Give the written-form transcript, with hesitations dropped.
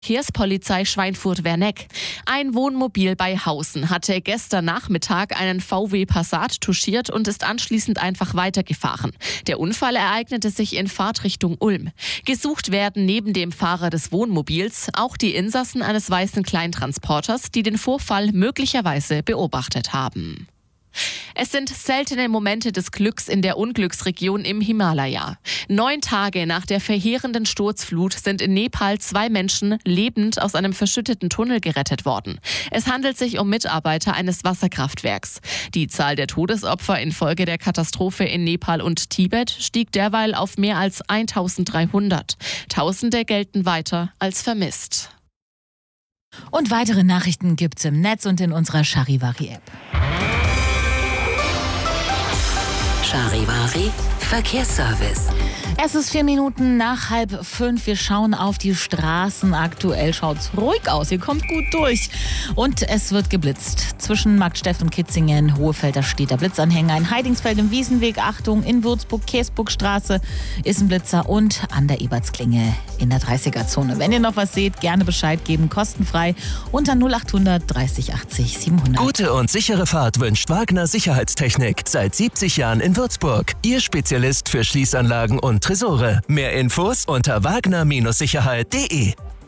Verkehrspolizei Schweinfurt-Werneck. Ein Wohnmobil bei Hausen hatte gestern Nachmittag einen VW Passat touchiert und ist anschließend einfach weitergefahren. Der Unfall ereignete sich in Fahrtrichtung Ulm. Gesucht werden neben dem Fahrer des Wohnmobils auch die Insassen eines weißen Kleintransporters, die den Vorfall möglicherweise beobachtet haben. Es sind seltene Momente des Glücks in der Unglücksregion im Himalaya. 9 Tage nach der verheerenden Sturzflut sind in Nepal 2 Menschen lebend aus einem verschütteten Tunnel gerettet worden. Es handelt sich um Mitarbeiter eines Wasserkraftwerks. Die Zahl der Todesopfer infolge der Katastrophe in Nepal und Tibet stieg derweil auf mehr als 1300. Tausende gelten weiter als vermisst. Und weitere Nachrichten gibt's im Netz und in unserer Charivari-App. Charivari Verkehrsservice. Es ist 4 Minuten nach 4:30. Wir schauen auf die Straßen. Aktuell schaut's ruhig aus. Ihr kommt gut durch. Und es wird geblitzt. Zwischen Marktstedt und Kitzingen, Hohefelder steht der Blitzanhänger. In Heidingsfeld im Wiesenweg, Achtung, in Würzburg, Käsburgstraße ist ein Blitzer und an der Ebertsklinge in der 30er-Zone. Wenn ihr noch was seht, gerne Bescheid geben. Kostenfrei unter 0800 30 80 700. Gute und sichere Fahrt wünscht Wagner Sicherheitstechnik. Seit 70 Jahren in Würzburg. Ihr Spezialist für Schließanlagen und Tresore. Mehr Infos unter wagner-sicherheit.de.